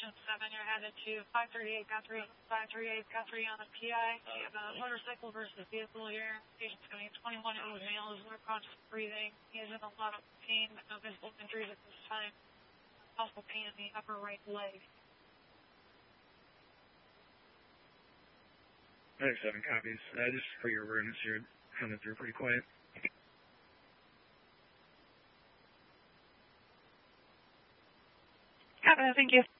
Station 7, you're headed to 538 Guthrie. 538 Guthrie on the PI. You have a motorcycle versus vehicle here. Patient's going to be 21-year-old male, is low conscious breathing. He is in a lot of pain, but no visible injuries at this time. Possible pain in the upper right leg. 97 copies. Just for your awareness, you're coming through pretty quiet. Copy, thank you.